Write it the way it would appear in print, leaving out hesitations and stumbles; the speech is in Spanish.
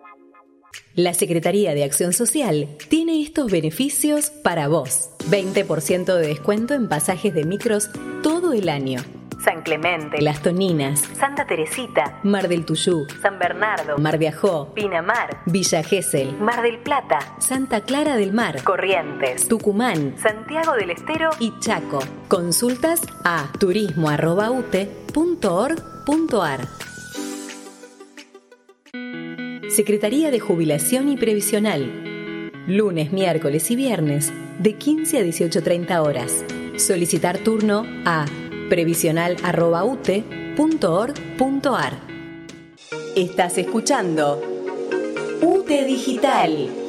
La Secretaría de Acción Social tiene estos beneficios para vos. 20% de descuento en pasajes de micros todo el año. San Clemente, Las Toninas, Santa Teresita, Mar del Tuyú, San Bernardo, Mar de Ajó, Pinamar, Villa Gesell, Mar del Plata, Santa Clara del Mar, Corrientes, Tucumán, Santiago del Estero y Chaco. Consultas a turismo@ute.org.ar. Secretaría de Jubilación y Previsional. Lunes, miércoles y viernes de 15 a 18:30 horas. Solicitar turno a previsional@ute.org.ar. Estás escuchando UTE Digital.